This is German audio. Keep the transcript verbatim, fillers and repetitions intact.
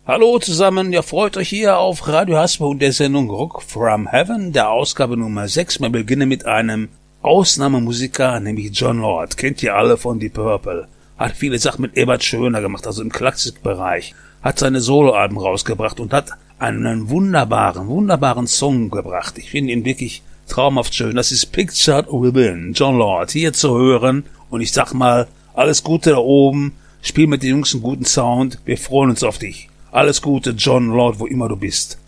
Hallo zusammen, ihr freut euch hier auf Radio Hasper und der Sendung Rock from Heaven, der Ausgabe Nummer sechs. Wir beginnen mit einem Ausnahmemusiker, nämlich Jon Lord. Kennt ihr alle von Deep Purple. Hat viele Sachen mit Ebert Schöner gemacht, also im Klassikbereich. Hat seine Soloalben rausgebracht und hat einen wunderbaren, wunderbaren Song gebracht. Ich finde ihn wirklich traumhaft schön. Das ist Pictured Within, Jon Lord, hier zu hören. Und ich sag mal, alles Gute da oben. Spiel mit den Jungs einen guten Sound. Wir freuen uns auf dich. Alles Gute, Jon Lord, wo immer du bist.